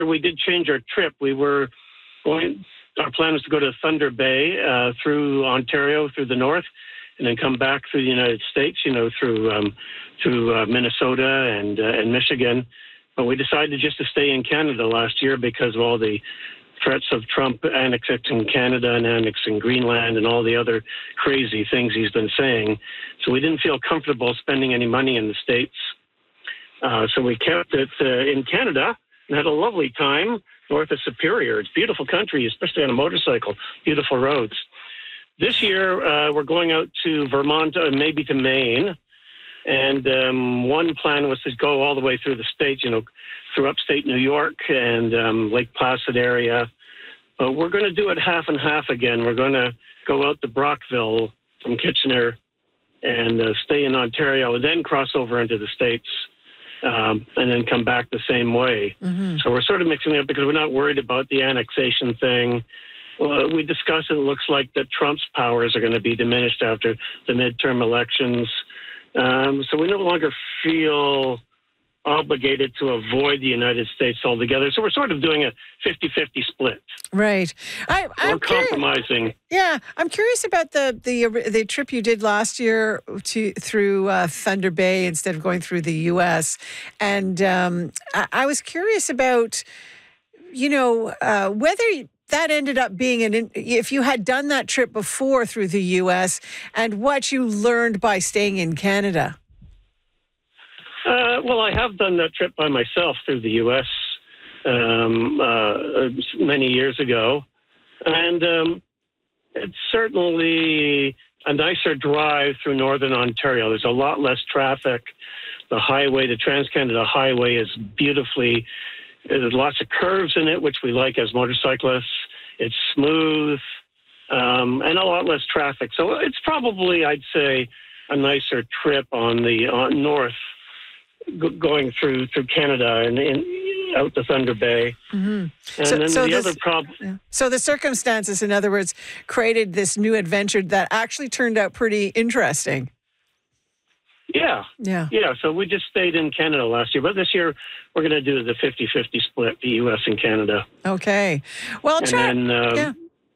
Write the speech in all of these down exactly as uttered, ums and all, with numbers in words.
we did change our trip. We were going, our plan was to go to Thunder Bay uh, through Ontario, through the north, and then come back through the United States, you know, through um, through uh, Minnesota and uh, and Michigan. But we decided just to stay in Canada last year because of all the threats of Trump annexing Canada and annexing Greenland and all the other crazy things he's been saying. So we didn't feel comfortable spending any money in the States. Uh, so we kept it uh, in Canada and had a lovely time north of Superior. It's a beautiful country, especially on a motorcycle, beautiful roads. This year, uh, we're going out to Vermont, uh, maybe to Maine. And um, one plan was to go all the way through the states, you know, through upstate New York and um, Lake Placid area. But we're going to do it half and half again. We're going to go out to Brockville from Kitchener and uh, stay in Ontario and then cross over into the States um, and then come back the same way. Mm-hmm. So we're sort of mixing it up because we're not worried about the annexation thing. Well, we discussed it. It looks like that Trump's powers are going to be diminished after the midterm elections. Um, so we no longer feel obligated to avoid the United States altogether. So we're sort of doing a fifty-fifty split. Right. I, I'm we're compromising. Curious, yeah. I'm curious about the, the the trip you did last year to through uh, Thunder Bay instead of going through the U S. And um, I, I was curious about, you know, uh, whether... that ended up being an, if you had done that trip before through the U S and what you learned by staying in Canada. Uh, well, I have done that trip by myself through the U S um, uh, many years ago. And um, it's certainly a nicer drive through northern Ontario. There's a lot less traffic. The highway, the Trans-Canada Highway is beautifully There's lots of curves in it, which we like as motorcyclists. It's smooth um, and a lot less traffic. So it's probably, I'd say, a nicer trip on the on north, g- going through through Canada and, and out to Thunder Bay. Mm-hmm. And so, then so the this, other problem. Yeah. So the circumstances, in other words, created this new adventure that actually turned out pretty interesting. Yeah. Yeah. Yeah. So we just stayed in Canada last year. But this year, we're going to do the fifty-fifty split, the U S and Canada. Okay. Well, and Char- then, um, yeah.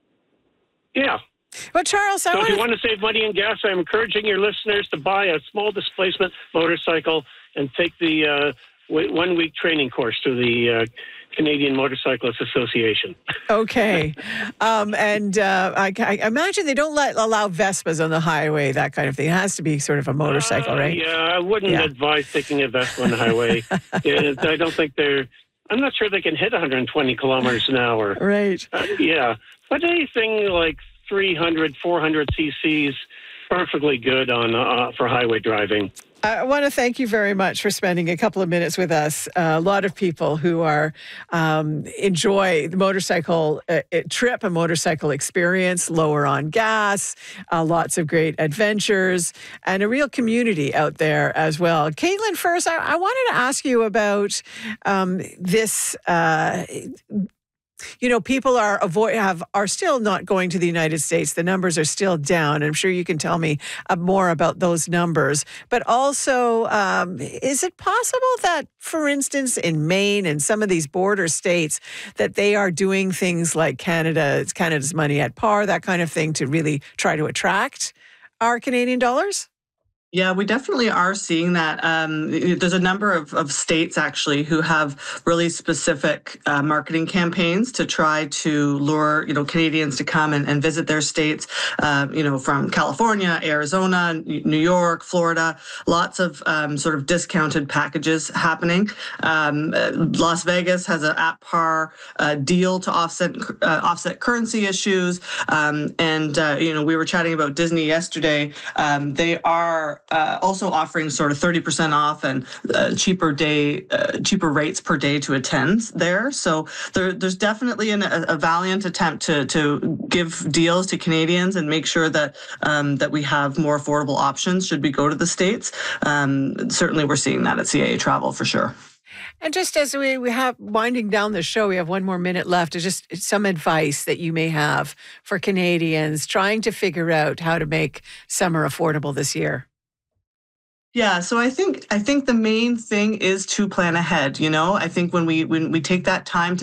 Yeah. Well, Charles, I so wanna... if you want to save money and gas, I'm encouraging your listeners to buy a small displacement motorcycle and take the uh, one-week training course through the uh, Canadian Motorcyclists Association. Okay. Um, and uh, I, I imagine they don't let allow Vespas on the highway, that kind of thing. It has to be sort of a motorcycle, uh, right? Yeah, I wouldn't yeah. advise taking a Vespa on the highway. yeah, I don't think they're... I'm not sure they can hit one hundred twenty kilometers an hour. Right. Uh, yeah. But anything like three hundred, four hundred cc's, perfectly good on uh, for highway driving. I want to thank you very much for spending a couple of minutes with us. Uh, a lot of people who are um, enjoy the motorcycle uh, trip, a motorcycle experience, lower on gas, uh, lots of great adventures, and a real community out there as well. Caitlin, first, I, I wanted to ask you about um, this. Uh, You know, people are avoid have are still not going to the United States. The numbers are still down. I'm sure you can tell me uh, more about those numbers. But also, um, is it possible that, for instance, in Maine and some of these border states, that they are doing things like Canada, it's Canada's money at par, that kind of thing, to really try to attract our Canadian dollars? Yeah, we definitely are seeing that. Um, there's a number of, of states actually who have really specific uh, marketing campaigns to try to lure, you know, Canadians to come and, and visit their states. Uh, you know, from California, Arizona, New York, Florida, lots of um, sort of discounted packages happening. Um, Las Vegas has an at par uh, deal to offset uh, offset currency issues. Um, and uh, you know, we were chatting about Disney yesterday. Um, they are Uh, also offering sort of thirty percent off and uh, cheaper day, uh, cheaper rates per day to attend there. So there, there's definitely an, a, a valiant attempt to to give deals to Canadians and make sure that um, that we have more affordable options should we go to the States. Um, certainly, we're seeing that at C A A Travel for sure. And just as we, we have winding down the show, we have one more minute left. Just some advice that you may have for Canadians trying to figure out how to make summer affordable this year. Yeah, so I think I think the main thing is to plan ahead. You know, I think when we when we take that time to